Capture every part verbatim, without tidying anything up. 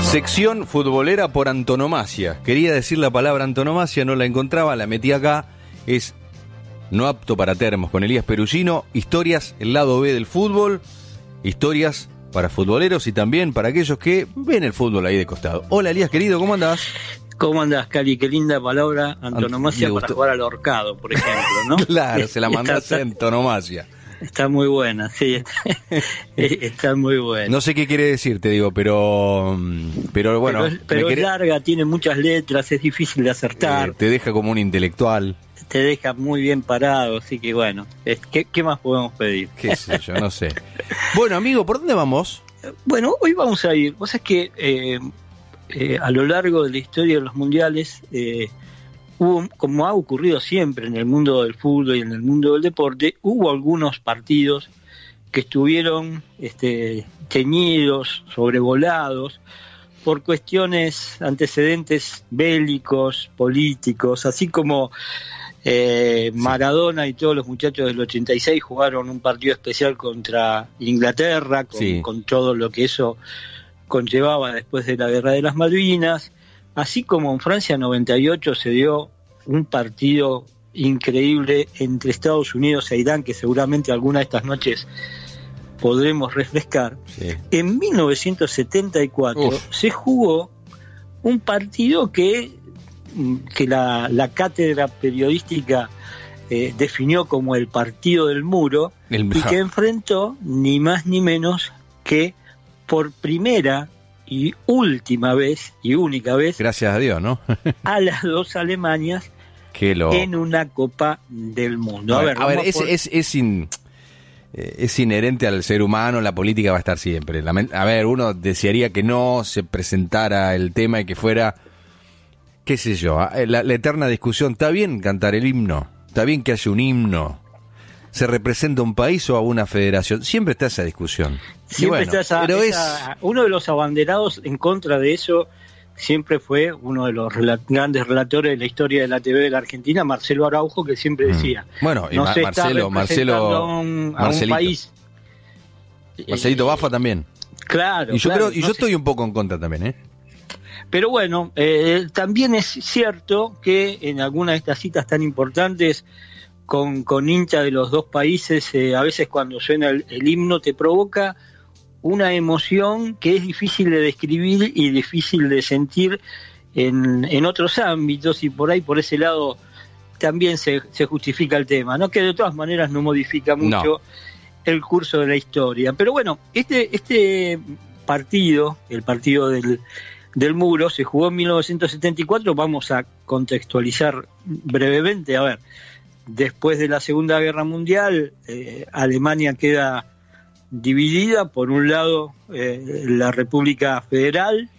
Sección futbolera por antonomasia. Quería decir la palabra antonomasia, no la encontraba, la metí acá. Es No apto para termos, con Elías Perugino. Historias, el lado B del fútbol. Historias para futboleros y también para aquellos que ven el fútbol ahí de costado. Hola Elías, querido, ¿cómo andás? ¿Cómo andás, Cali? Qué linda palabra, antonomasia, para jugar al ahorcado, por ejemplo, ¿no? Claro, se la mandaste Está- en antonomasia. Está muy buena, sí, está, está muy buena. No sé qué quiere decir, te digo, pero pero bueno, pero es, pero me es queré- larga, tiene muchas letras, es difícil de acertar, eh, te deja como un intelectual. te deja muy bien parado, así que bueno, es- ¿qué, qué más podemos pedir? Qué sé yo, no sé. Bueno, amigo, ¿por dónde vamos? Bueno, hoy vamos a ir, vos sabés que eh, eh, a lo largo de la historia de los mundiales, eh, hubo, como ha ocurrido siempre en el mundo del fútbol y en el mundo del deporte, hubo algunos partidos que estuvieron este, teñidos, sobrevolados, por cuestiones, antecedentes bélicos, políticos, así como eh, Maradona y todos los muchachos del ochenta y seis jugaron un partido especial contra Inglaterra, con, Sí. con todo lo que eso conllevaba después de la Guerra de las Malvinas, así como en Francia noventa y ocho se dio un partido increíble entre Estados Unidos e Irán, que seguramente alguna de estas noches podremos refrescar. Sí. En mil novecientos setenta y cuatro Uf. se jugó un partido que, que la, la cátedra periodística eh, definió como el partido del muro, El- y que enfrentó ni más ni menos que por primera y última vez y única vez Gracias a Dios, ¿no? a las dos Alemanias Qué lo... en una Copa del Mundo. A A ver, ver, a ver, vamos es, por- es, es, in- eh, es inherente al ser humano, la política va a estar siempre. Lament- A ver, uno desearía que no se presentara el tema y que fuera, qué sé yo, ah, la, la eterna discusión. ¿Está bien cantar el himno? ¿Está bien que haya un himno? ¿Se representa un país o a una federación? Siempre está esa discusión. Y Siempre bueno, está esa, pero esa- es... uno de los abanderados en contra de eso siempre fue uno de los rela- grandes relatores de la historia de la T V de la Argentina, Marcelo Araujo, que siempre decía, Bueno, y no Ma- se está Marcelo, representando Marcelo, a un, a un Marcelito. país. Marcelito Eh, Bafa también. Claro, Y yo claro, creo, y no yo se- estoy un poco en contra también, ¿eh? Pero bueno, eh, también es cierto que en algunas de estas citas tan importantes, con, con hinchas de los dos países, eh, a veces cuando suena el, el himno te provoca una emoción que es difícil de describir y difícil de sentir en, en otros ámbitos, y por ahí, por ese lado, también se, se justifica el tema, ¿no? Que de todas maneras no modifica mucho No. el curso de la historia. Pero bueno, este, este partido, el partido del, del muro, se jugó en mil novecientos setenta y cuatro. Vamos a contextualizar brevemente. A ver, después de la Segunda Guerra Mundial, eh, Alemania queda dividida, por un lado eh, la República Federal,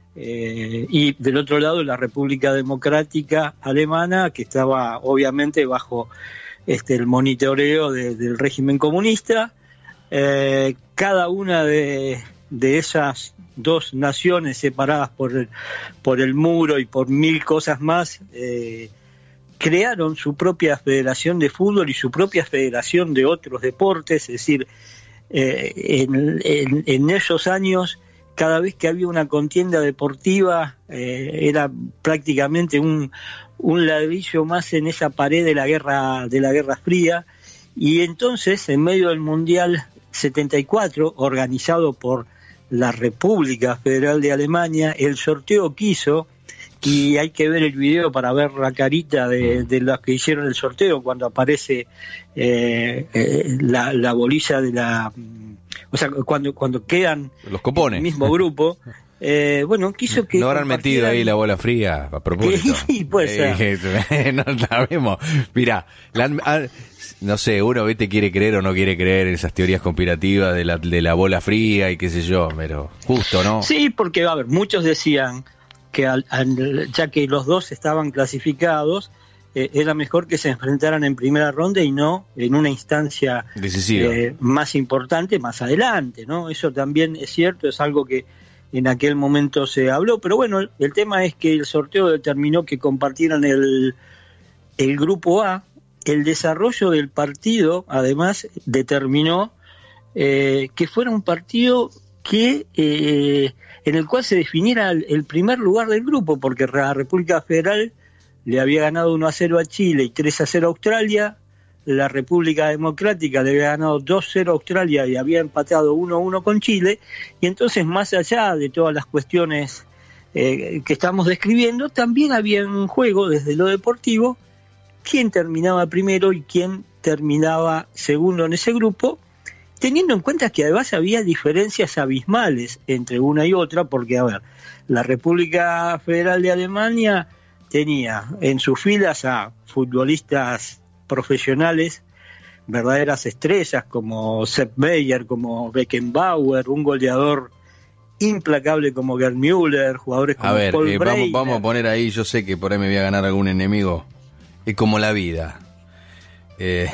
eh, y del otro lado la República Democrática Alemana, que estaba obviamente bajo este, el monitoreo de- del régimen comunista. Eh, cada una de, de esas dos naciones separadas por el, por el muro y por mil cosas más, eh, crearon su propia federación de fútbol y su propia federación de otros deportes. Es decir, eh, en, en, en esos años, cada vez que había una contienda deportiva, eh, era prácticamente un, un ladrillo más en esa pared de la guerra de la Guerra Fría. Y entonces, en medio del Mundial setenta y cuatro, organizado por la República Federal de Alemania, el sorteo quiso, y hay que ver el video para ver la carita de, de los que hicieron el sorteo cuando aparece eh, eh, la, la bolilla de la... O sea, cuando, cuando quedan Los copones. el mismo grupo, eh, bueno, quiso que... No habrán metido ahí la compartieran- bola fría a propósito. Sí, puede Eh, no sabemos. Mirá, la- ah, no sé, uno ¿viste? Quiere creer o no quiere creer en esas teorías conspirativas de la, de la bola fría y qué sé yo, pero justo, ¿no? Sí, porque, a ver, muchos decían que al, al- ya que los dos estaban clasificados, eh, era mejor que se enfrentaran en primera ronda y no en una instancia Decisiva. eh, más importante más adelante, ¿no? Eso también es cierto, es algo que en aquel momento se habló, pero bueno, el, el tema es que el sorteo determinó que compartieran el, el grupo A. El desarrollo del partido, además, determinó eh, que fuera un partido que eh, en el cual se definiera el, el primer lugar del grupo, porque la República Federal le había ganado uno a cero a Chile y tres a cero a Australia, la República Democrática le había ganado dos a cero a Australia y había empatado uno a uno con Chile, y entonces, más allá de todas las cuestiones eh, que estamos describiendo, también había en juego, desde lo deportivo, quién terminaba primero y quién terminaba segundo en ese grupo, teniendo en cuenta que además había diferencias abismales entre una y otra, porque, a ver, la República Federal de Alemania tenía en sus filas a futbolistas profesionales, verdaderas estrellas como Sepp Maier, como Beckenbauer, un goleador implacable como Gerd Müller, jugadores como a ver, Paul eh, Breitner. vamos, vamos a poner ahí, yo sé que por ahí me voy a ganar algún enemigo, es como la vida. Eh,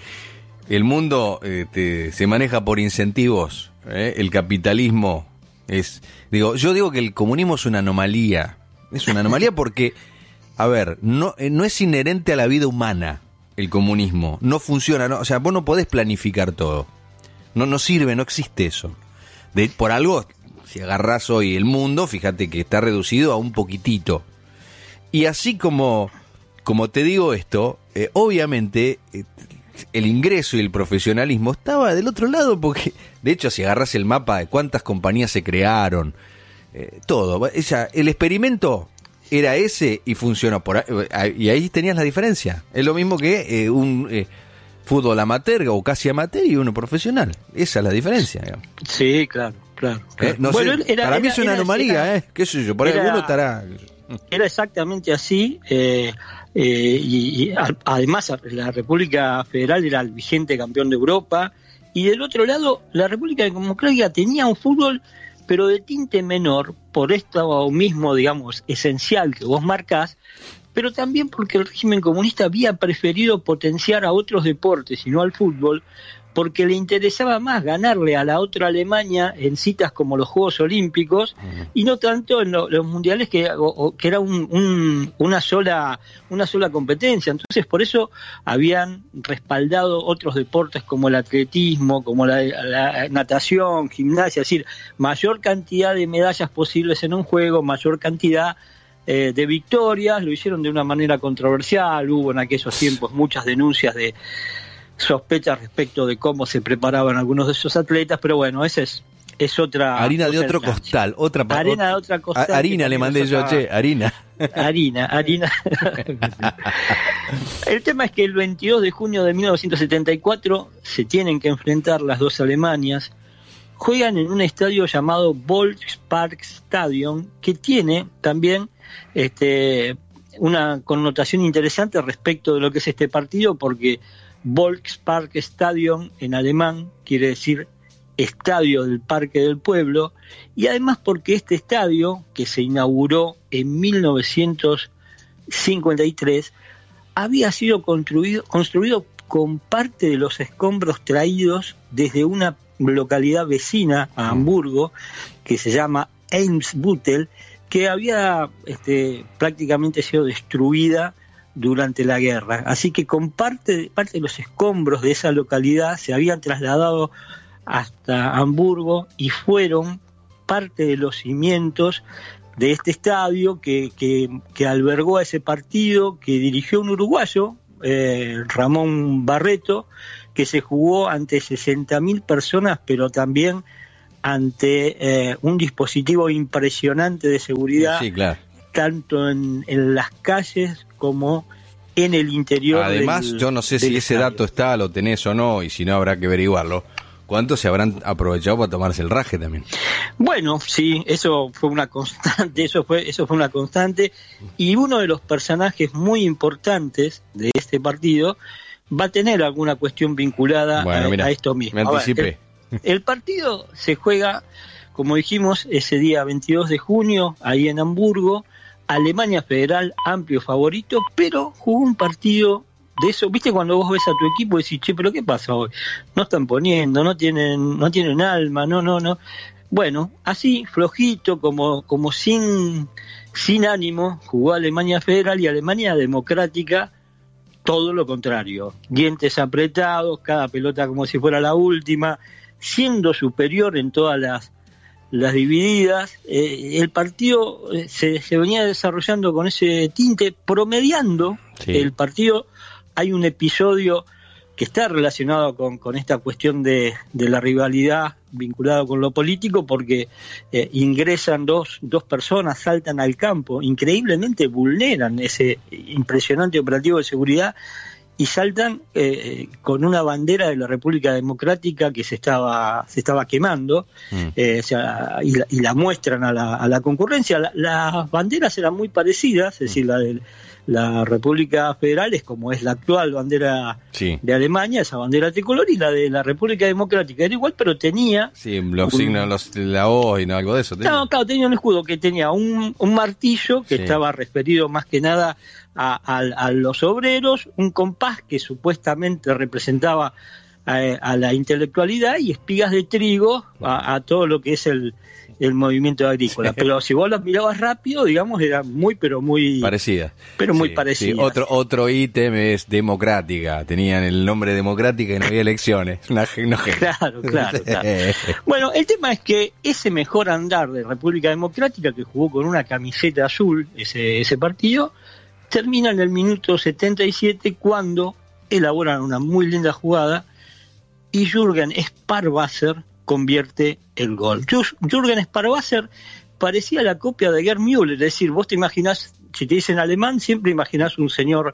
el mundo eh, te, se maneja por incentivos, ¿eh? El capitalismo es, digo, yo digo que el comunismo es una anomalía, es una anomalía porque, a ver, no, eh, no es inherente a la vida humana. El comunismo no funciona, no, o sea, vos no podés planificar todo, no, no sirve, no existe eso. De, por algo, si agarrás hoy el mundo, fíjate que está reducido a un poquitito. Y así como, como te digo esto, eh, obviamente eh, el ingreso y el profesionalismo estaba del otro lado, porque de hecho si agarrás el mapa de cuántas compañías se crearon, eh, todo, o sea, el experimento era ese y funcionó por ahí, y ahí tenías la diferencia. Es lo mismo que eh, un eh, fútbol amateur o casi amateur y uno profesional. Esa es la diferencia, digamos. Sí, claro, claro. claro. Eh, no bueno, sé, era, para mí era, es una era, anomalía, era, ¿eh? ¿Qué sé yo? Por ahí era, alguno estará... Era exactamente así, eh, eh, y, y a, además la República Federal era el vigente campeón de Europa, y del otro lado la República Democrática tenía un fútbol pero de tinte menor, por esto mismo, digamos, esencial que vos marcás, pero también porque el régimen comunista había preferido potenciar a otros deportes y no al fútbol, porque le interesaba más ganarle a la otra Alemania en citas como los Juegos Olímpicos y no tanto en lo, los mundiales que, o, o, que era un, un, una sola una sola competencia. Entonces por eso habían respaldado otros deportes como el atletismo, como la, la natación, gimnasia, es decir, mayor cantidad de medallas posibles en un juego, mayor cantidad eh, de victorias. Lo hicieron de una manera controversial, hubo en aquellos tiempos muchas denuncias de sospechas respecto de cómo se preparaban algunos de esos atletas, pero bueno, esa es, es otra... Harina otra de otro cancha. Costal, otra... Harina otra, de otra costal. Harina le mandé yo, che, harina. Harina, harina. El tema es que el veintidós de junio de mil novecientos setenta y cuatro se tienen que enfrentar las dos Alemanias, juegan en un estadio llamado Volksparkstadion, que tiene también este, una connotación interesante respecto de lo que es este partido, porque Volksparkstadion en alemán quiere decir Estadio del Parque del Pueblo, y además porque este estadio, que se inauguró en mil novecientos cincuenta y tres, había sido construido, construido con parte de los escombros traídos desde una localidad vecina a Hamburgo, que se llama Eimsbüttel, que había este, prácticamente sido destruida durante la guerra. Así que con parte, parte de los escombros de esa localidad se habían trasladado hasta Hamburgo y fueron parte de los cimientos de este estadio que, que, que albergó a ese partido, que dirigió un uruguayo, eh, Ramón Barreto, que se jugó ante sesenta mil personas, pero también ante eh, un dispositivo impresionante de seguridad, sí, claro, tanto en, en las calles como en el interior. Además, del, yo no sé si ese estadio. dato está, lo tenés o no, y si no habrá que averiguarlo. ¿Cuántos se habrán aprovechado para tomarse el raje también? Bueno, sí, eso fue una constante, eso fue, eso fue una constante, y uno de los personajes muy importantes de este partido va a tener alguna cuestión vinculada bueno, a, mira, a esto mismo. Me anticipé. El, el partido se juega, como dijimos, ese día veintidós de junio, ahí en Hamburgo. Alemania Federal, amplio favorito, pero jugó un partido de eso, viste, cuando vos ves a tu equipo y decís, che, pero ¿qué pasa hoy? No están poniendo, no tienen, no tienen alma, no, no, no. Bueno, así, flojito, como, como sin, sin ánimo, jugó Alemania Federal, y Alemania Democrática, todo lo contrario. Dientes apretados, cada pelota como si fuera la última, siendo superior en todas las las divididas. Eh, el partido eh, se, se venía desarrollando con ese tinte, promediando sí. el partido. Hay un episodio que está relacionado con, con esta cuestión de, de la rivalidad vinculado con lo político, porque eh, ingresan dos, dos personas, saltan al campo, increíblemente vulneran ese impresionante operativo de seguridad y saltan eh, con una bandera de la República Democrática que se estaba se estaba quemando, mm. eh, o sea, y, la, y la muestran a la, a la concurrencia. La, las banderas eran muy parecidas, es decir, la de la República Federal es como es la actual bandera sí. de Alemania, esa bandera tricolor, y la de la República Democrática era igual, pero tenía... Sí, los un, signos, los, la O y no, algo de eso. Tenía. No, claro, tenía un escudo que tenía un, un martillo que sí. estaba referido más que nada a, a, a los obreros, un compás que supuestamente representaba a, a la intelectualidad y espigas de trigo a, a todo lo que es el... el movimiento agrícola, sí. pero si vos las mirabas rápido, digamos, era muy, pero muy... Parecida. Pero muy sí, parecida. Sí. Otro otro ítem es democrática, tenían el nombre democrática y no había elecciones. Una, no, claro, claro, claro. Bueno, el tema es que ese mejor andar de República Democrática, que jugó con una camiseta azul, ese, ese partido, termina en el minuto setenta y siete cuando elaboran una muy linda jugada y Jürgen Sparwasser convierte el gol. Jürgen Sparwasser parecía la copia de Gerd Müller, es decir, vos te imaginás, si te dicen alemán, siempre imaginás un señor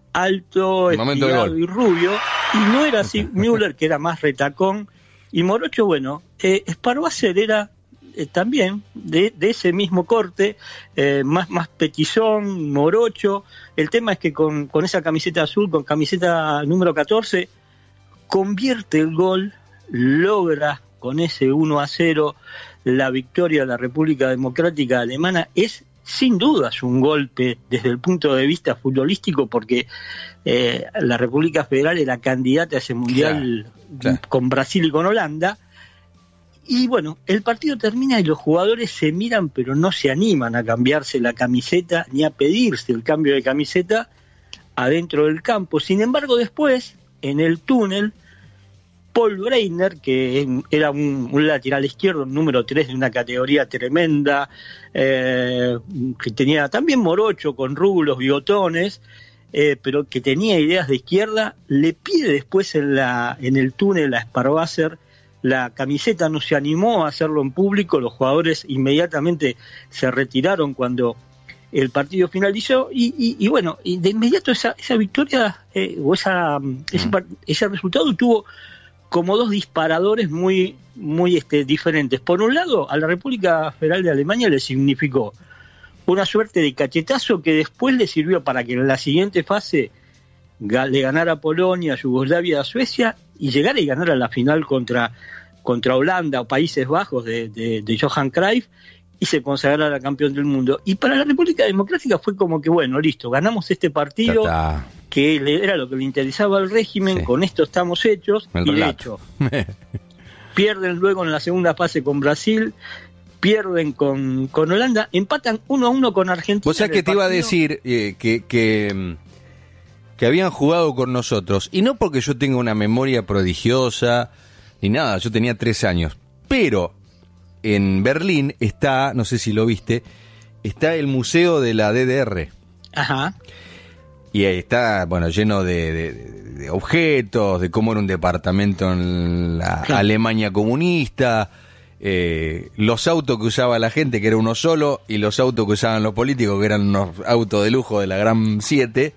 alto, espigado y rubio, y no era así. Müller, que era más retacón, y Morocho, bueno, eh, Sparwasser era eh, también de, de ese mismo corte, eh, más, más petizón, morocho. El tema es que con, con esa camiseta azul, con camiseta número catorce, convierte el gol, logra con ese uno a cero la victoria de la República Democrática Alemana. Es sin dudas un golpe desde el punto de vista futbolístico, porque eh, la República Federal era candidata a ese mundial claro, claro. con Brasil y con Holanda, y bueno, el partido termina y los jugadores se miran pero no se animan a cambiarse la camiseta ni a pedirse el cambio de camiseta adentro del campo. Sin embargo, después en el túnel, Paul Breitner, que era un, un lateral izquierdo, número tres de una categoría tremenda, eh, que tenía también morocho, con rulos, bigotones, eh, pero que tenía ideas de izquierda, le pide después en, la, en el túnel a Sparwasser la camiseta. No se animó a hacerlo en público, los jugadores inmediatamente se retiraron cuando el partido finalizó, y, y, y bueno, y de inmediato esa, esa victoria, eh, o esa, ese, ese resultado tuvo como dos disparadores muy muy este, diferentes. Por un lado, a la República Federal de Alemania le significó una suerte de cachetazo que después le sirvió para que en la siguiente fase le ganara a Polonia, a Yugoslavia, a Suecia, y llegara y ganara la final contra, contra Holanda o Países Bajos de, de, de Johan Cruyff, y se consagrara campeón del mundo. Y para la República Democrática fue como que, bueno, listo, ganamos este partido, Tata. que era lo que le interesaba al régimen, sí. con esto estamos hechos, El y relato. de hecho, pierden luego en la segunda fase con Brasil, pierden con, con Holanda, empatan uno a uno con Argentina. O sea que te iba a decir eh, que, que, que habían jugado con nosotros, y no porque yo tenga una memoria prodigiosa, ni nada, yo tenía tres años, pero en Berlín está, no sé si lo viste, está el museo de la D D R. Ajá. Y ahí está, bueno, lleno de, de, de objetos, de cómo era un departamento en la claro. Alemania comunista, eh, los autos que usaba la gente, que era uno solo, y los autos que usaban los políticos, que eran unos autos de lujo de la Gran siete.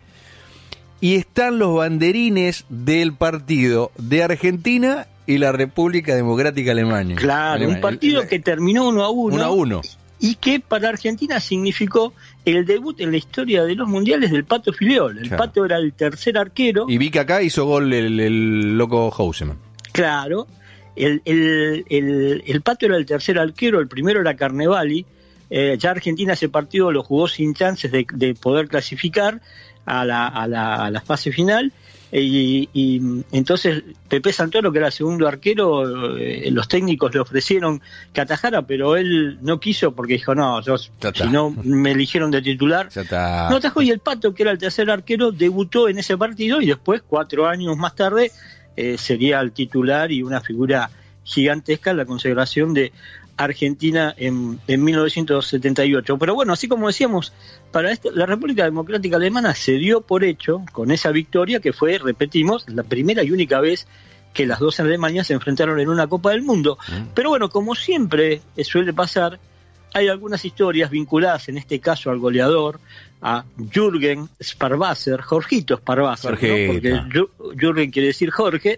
Y están los banderines del partido de Argentina y la República Democrática Alemana. Claro, Alemania. un partido que terminó uno a uno. Uno a uno. Y que para Argentina significó el debut en la historia de los mundiales del Pato Filiol. El claro. Pato era el tercer arquero. Y vi que acá hizo gol el, el loco Houseman. Claro. El, el, el, el Pato era el tercer arquero, el primero era Carnevali. Eh, ya Argentina ese partido lo jugó sin chances de, de poder clasificar a la, a la, a la fase final. Y, y entonces Pepe Santoro, que era el segundo arquero, eh, los técnicos le ofrecieron que atajara, pero él no quiso porque dijo, no, yo, si no me eligieron de titular, no atajó. Y el Pato, que era el tercer arquero, debutó en ese partido y después, cuatro años más tarde, eh, sería el titular y una figura gigantesca en la consagración de Argentina en, en mil novecientos setenta y ocho. Pero bueno, así como decíamos, para esto, la República Democrática Alemana se dio por hecho con esa victoria que fue, repetimos, la primera y única vez que las dos Alemanias se enfrentaron en una Copa del Mundo. Mm. Pero bueno, como siempre suele pasar, hay algunas historias vinculadas, en este caso al goleador, a Jürgen Sparwasser, Jorgito Sparwasser, ¿no? Porque Jürgen quiere decir Jorge,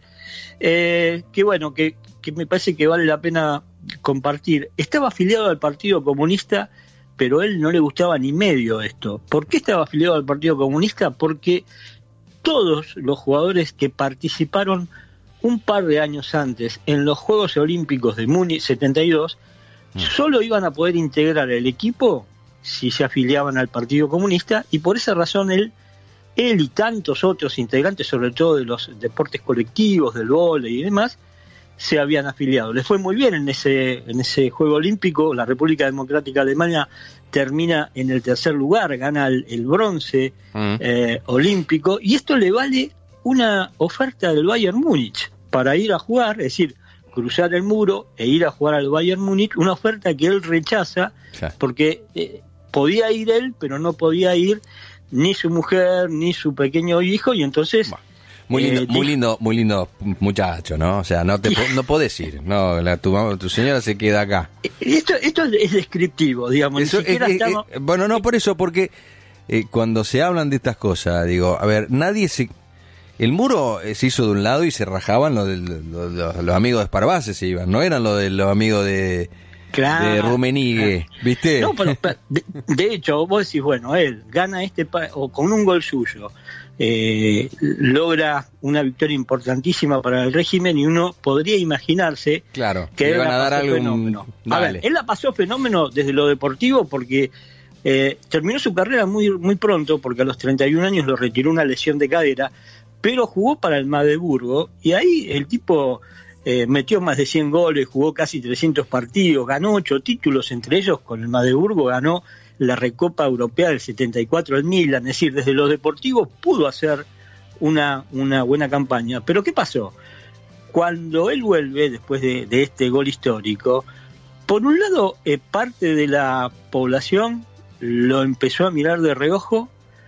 eh, que bueno, que, que me parece que vale la pena compartir. Estaba afiliado al Partido Comunista, pero a él no le gustaba ni medio esto. ¿Por qué estaba afiliado al Partido Comunista? Porque todos los jugadores que participaron un par de años antes en los Juegos Olímpicos de Múnich setenta y dos, mm. solo iban a poder integrar el equipo si se afiliaban al Partido Comunista, y por esa razón él, él y tantos otros integrantes, sobre todo de los deportes colectivos, del vóley y demás, se habían afiliado. Les fue muy bien en ese, en ese Juego Olímpico. La República Democrática Alemana termina en el tercer lugar, gana el, el bronce mm. eh, olímpico, y esto le vale una oferta del Bayern Múnich para ir a jugar, es decir, cruzar el muro e ir a jugar al Bayern Múnich, una oferta que él rechaza, sí. porque eh, podía ir él, pero no podía ir ni su mujer, ni su pequeño hijo, y entonces... Bueno, muy lindo, eh, muy lindo, muy lindo muchacho, ¿no? O sea, no te no podés ir, no, la, tu, tu señora se queda acá. Esto, esto es descriptivo, digamos, eso, ni siquiera es, estamos... es, bueno, no, por eso, porque eh, cuando se hablan de estas cosas, digo, a ver, nadie se... El muro se hizo de un lado y se rajaban los, los, los, los amigos de Sparwasser, se iban, no eran los de los amigos de, claro, de Rummenigge, ¿viste? No, pero, pero de, de hecho, vos decís, bueno, él gana este, o con un gol suyo, eh, logra una victoria importantísima para el régimen, y uno podría imaginarse claro, que él van a dar algún fenómeno. A ver, él la pasó fenómeno desde lo deportivo porque eh, terminó su carrera muy, muy pronto, porque a los treinta y un años lo retiró una lesión de cadera, pero jugó para el Magdeburgo, y ahí el tipo eh, metió más de cien goles, jugó casi trescientos partidos, ganó ocho títulos, entre ellos con el Magdeburgo ganó la Recopa Europea del setenta y cuatro al Milan, es decir, desde lo deportivo pudo hacer una, una buena campaña. Pero ¿qué pasó? Cuando él vuelve, después de, de este gol histórico, por un lado, eh, parte de la población lo empezó a mirar de reojo,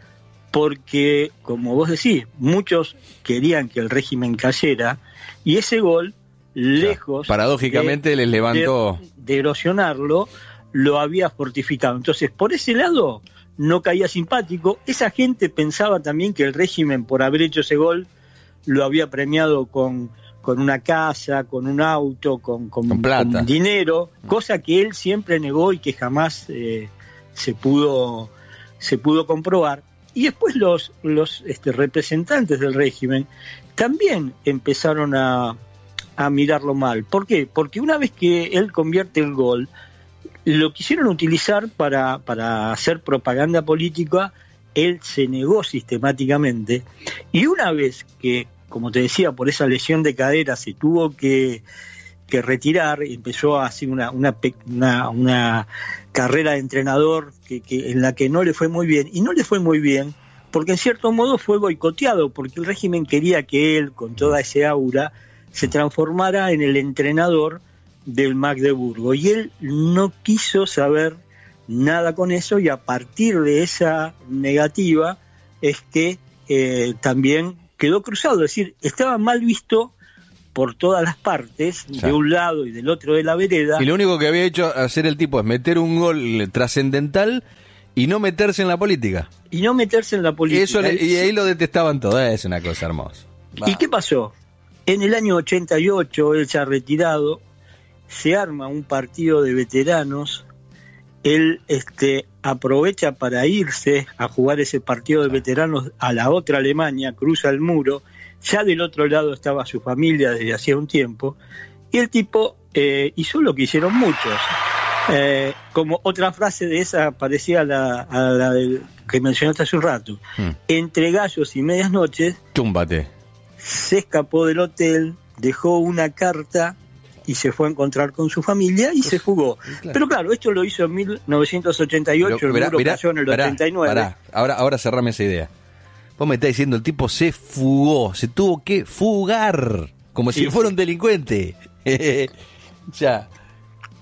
porque, como vos decís, muchos querían que el régimen cayera, y ese gol, lejos... O sea, paradójicamente de, les levantó... De, de erosionarlo, lo había fortificado. Entonces, por ese lado, no caía simpático. Esa gente pensaba también que el régimen, por haber hecho ese gol, lo había premiado con, con una casa, con un auto, con, con, con, plata. con dinero, cosa que él siempre negó y que jamás eh, se pudo, se pudo comprobar. Y después los, los este, representantes del régimen también empezaron a, a mirarlo mal. ¿Por qué? Porque una vez que él convierte el gol, lo quisieron utilizar para, para hacer propaganda política. Él se negó sistemáticamente. Y una vez que, como te decía, por esa lesión de cadera se tuvo que, que retirar, empezó a hacer una, una, una, una carrera de entrenador que, que, en la que no le fue muy bien, y no le fue muy bien porque en cierto modo fue boicoteado, porque el régimen quería que él, con toda ese aura, se transformara en el entrenador del Magdeburgo, y él no quiso saber nada con eso, y a partir de esa negativa es que eh, también quedó cruzado, es decir, estaba mal visto por todas las partes, sí, de un lado y del otro de la vereda. Y lo único que había hecho hacer el tipo es meter un gol trascendental y no meterse en la política. Y no meterse en la política. Eso le, y ahí lo detestaban todo, es una cosa hermosa. Va. ¿Y qué pasó? En el año ochenta y ocho, él se ha retirado, se arma un partido de veteranos, él este, aprovecha para irse a jugar ese partido de veteranos a la otra Alemania, cruza el muro, ya del otro lado estaba su familia desde hacía un tiempo, y el tipo eh, hizo lo que hicieron muchos. Eh, como otra frase de esa parecía a la, a la del, que mencionaste hace un rato, hmm. entre gallos y medias noches, túmbate. Se escapó del hotel, dejó una carta y se fue a encontrar con su familia y se fugó. Claro. Pero claro, esto lo hizo en mil novecientos ochenta y ocho, pero, mirá, el muro mirá, cayó en el mirá, ochenta y nueve. Pará, ahora, ahora cerrame esa idea. Vos me estás diciendo, el tipo se fugó, se tuvo que fugar, como si sí. fuera un delincuente. Ya.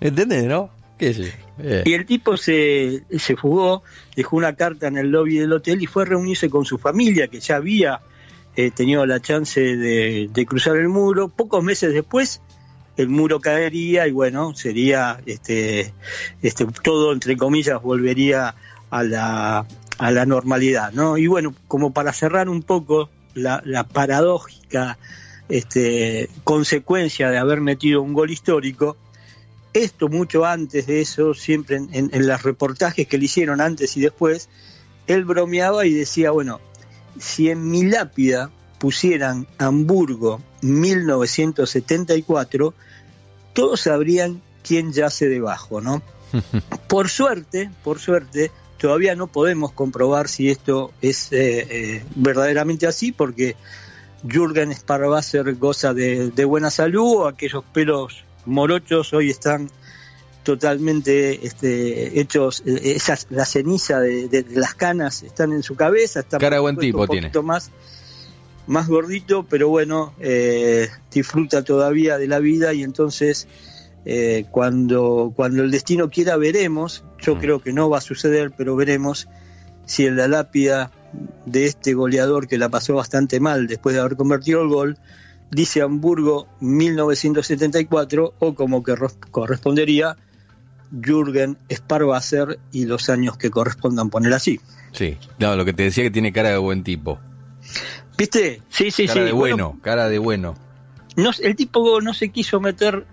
¿Entendés, no? ¿Qué sé? Eh. Y el tipo se, se fugó, dejó una carta en el lobby del hotel y fue a reunirse con su familia, que ya había eh, tenido la chance de, de cruzar el muro. Pocos meses después, el muro caería y bueno, sería este, este todo, entre comillas, volvería a la, a la normalidad, ¿no? Y bueno, como para cerrar un poco la, la paradójica este, consecuencia de haber metido un gol histórico, esto mucho antes de eso, siempre en, en, en los reportajes que le hicieron antes y después, él bromeaba y decía, bueno, si en mi lápida pusieran Hamburgo mil novecientos setenta y cuatro, todos sabrían quién yace debajo, ¿no? Por suerte, por suerte, todavía no podemos comprobar si esto es eh, eh, verdaderamente así, porque Jürgen Sparwasser goza de, de buena salud, o aquellos pelos morochos hoy están totalmente este, hechos, esa, la ceniza de, de, de las canas están en su cabeza, está cara de buen tipo un poquito tiene. más, más gordito, pero bueno, eh, disfruta todavía de la vida y entonces eh, cuando, cuando el destino quiera veremos, yo mm. creo que no va a suceder, pero veremos si en la lápida de este goleador que la pasó bastante mal después de haber convertido el gol, dice Hamburgo mil novecientos setenta y cuatro o como que correspondería Jürgen Sparwasser y los años que correspondan poner así. Sí, no, lo que te decía que tiene cara de buen tipo. ¿Viste? Sí, sí, cara sí. de bueno, bueno, cara de bueno. No, el tipo no se quiso meter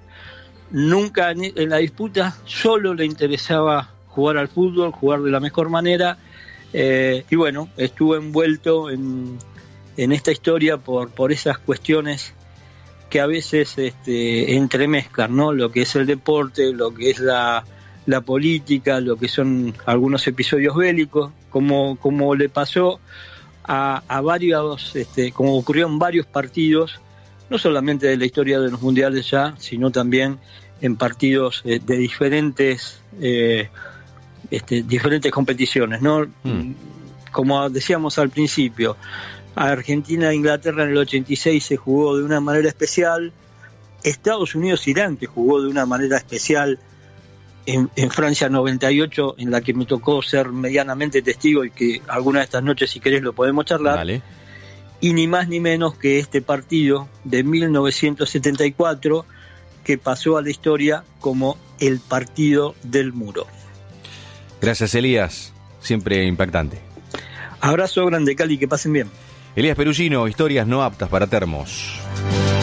nunca en, en la disputa, solo le interesaba jugar al fútbol, jugar de la mejor manera, eh, y bueno, estuvo envuelto en en esta historia por, por esas cuestiones que a veces este, entremezclan, ¿no? Lo que es el deporte, lo que es la, la política, lo que son algunos episodios bélicos, como, como le pasó a, a varios, este, como ocurrió en varios partidos, no solamente de la historia de los mundiales ya, sino también en partidos eh, de diferentes, eh, este, diferentes competiciones, ¿no? Mm. Como decíamos al principio, Argentina e Inglaterra en el ochenta y seis se jugó de una manera especial, Estados Unidos-Irán que jugó de una manera especial en, en Francia noventa y ocho, en la que me tocó ser medianamente testigo y que alguna de estas noches si querés lo podemos charlar. Vale. Y ni más ni menos que este partido de mil novecientos setenta y cuatro que pasó a la historia como el partido del muro. Gracias, Elías, siempre impactante. Abrazo grande, Cali, que pasen bien. Elías Perugino, historias no aptas para termos.